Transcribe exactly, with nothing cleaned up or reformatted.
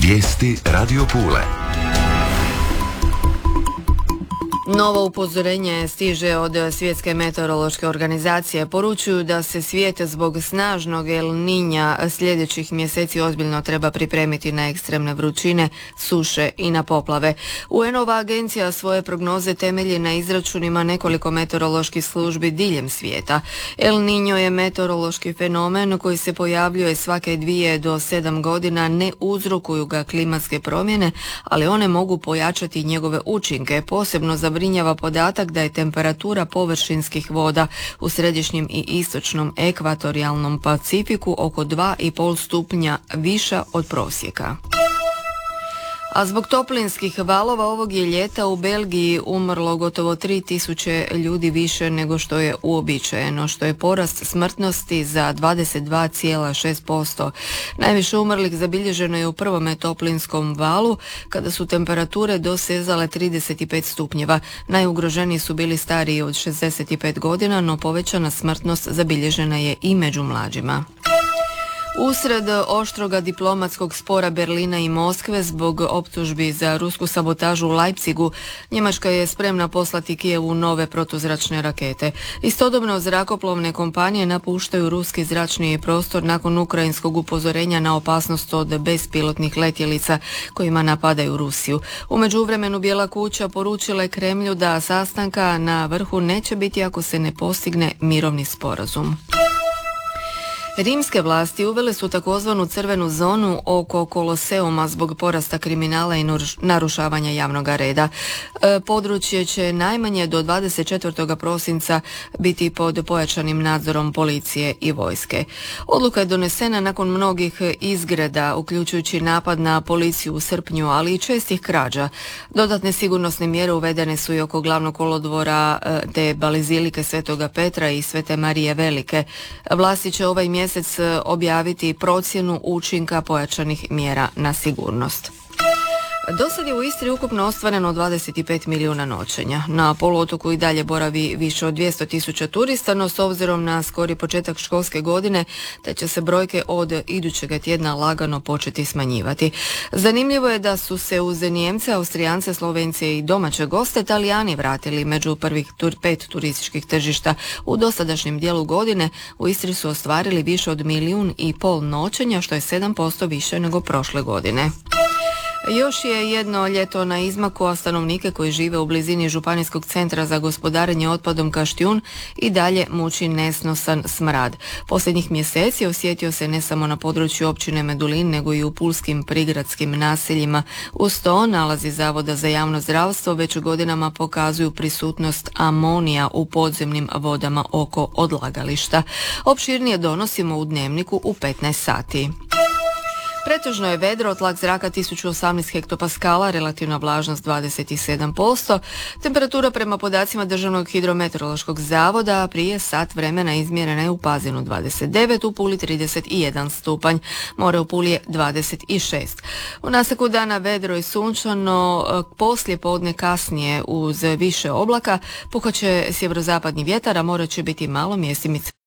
Vijesti Radio Pule. Novo upozorenje stiže od Svjetske meteorološke organizacije. Poručuju da se svijet zbog snažnog El Niña sljedećih mjeseci ozbiljno treba pripremiti na ekstremne vrućine, suše i na poplave. U en ova agencija svoje prognoze temelji na izračunima nekoliko meteoroloških službi diljem svijeta. El Niño je meteorološki fenomen koji se pojavljuje svake dvije do sedam godina, ne uzrokuju ga klimatske promjene, ali one mogu pojačati njegove učinke, posebno za zabrinjava podatak da je temperatura površinskih voda u središnjem i istočnom ekvatorijalnom Pacifiku oko dva i pol stupnja viša od prosjeka. A zbog toplinskih valova ovog je ljeta u Belgiji umrlo gotovo tri tisuće ljudi više nego što je uobičajeno, što je porast smrtnosti za dvadeset dva zarez šest posto. Najviše umrlih zabilježeno je u prvome toplinskom valu, kada su temperature dosezale trideset pet stupnjeva. Najugroženiji su bili stariji od šezdeset pet godina, no povećana smrtnost zabilježena je i među mlađima. Usred oštroga diplomatskog spora Berlina i Moskve zbog optužbi za rusku sabotažu u Leipzigu, Njemačka je spremna poslati Kijevu nove protuzračne rakete. Istodobno zrakoplovne kompanije napuštaju ruski zračni prostor nakon ukrajinskog upozorenja na opasnost od bespilotnih letjelica kojima napadaju Rusiju. U međuvremenu Bijela kuća poručila je Kremlju da sastanka na vrhu neće biti ako se ne postigne mirovni sporazum. Rimske vlasti uvele su takozvanu crvenu zonu oko Koloseuma zbog porasta kriminala i narušavanja javnog reda. E, područje će najmanje do dvadeset četvrtog prosinca biti pod pojačanim nadzorom policije i vojske. Odluka je donesena nakon mnogih izgreda, uključujući napad na policiju u srpnju, ali i čestih krađa. Dodatne sigurnosne mjere uvedene su i oko glavnog kolodvora te Bazilike Svetoga Petra i Svete Marije Velike. Vlasti će ovaj mjesec mjesec objaviti procjenu učinka pojačanih mjera na sigurnost. Do sad je u Istri ukupno ostvareno dvadeset pet milijuna noćenja. Na poluotoku i dalje boravi više od dvjesto tisuća turista, no s obzirom na skori početak školske godine, te će se brojke od idućeg tjedna lagano početi smanjivati. Zanimljivo je da su se uz Nijemce, Austrijance, Slovence i domaće goste Talijani vratili među prvih tur, pet turističkih tržišta. U dosadašnjem dijelu godine u Istri su ostvarili više od milijun i pol noćenja, što je sedam posto više nego prošle godine. Još je jedno ljeto na izmaku, a stanovnike koji žive u blizini Županijskog centra za gospodarenje otpadom Kaštijun i dalje muči nesnosan smrad. Posljednjih mjeseci osjetio se ne samo na području općine Medulin, nego i u pulskim prigradskim naseljima. Uz to nalazi Zavoda za javno zdravstvo već godinama pokazuju prisutnost amonija u podzemnim vodama oko odlagališta. Opširnije donosimo u Dnevniku u petnaest sati. Pretežno je vedro, tlak zraka tisuću osamnaest hektopaskala, relativna vlažnost dvadeset sedam posto, temperatura prema podacima Državnog hidrometeorološkog zavoda prije sat vremena izmjerena je u Pazinu dvadeset devet, u Puli trideset jedan stupanj, more u Puli je dvadeset šest. U naseku dana vedro i sunčano, poslije podne kasnije uz više oblaka, puhat će sjeverozapadni vjetar, a more će biti malo mjestimice